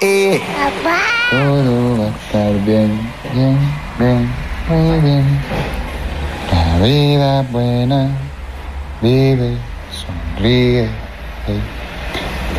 Papá. Todo va a estar bien, bien, bien, muy bien. La vida buena, vive, sonríe. Hey.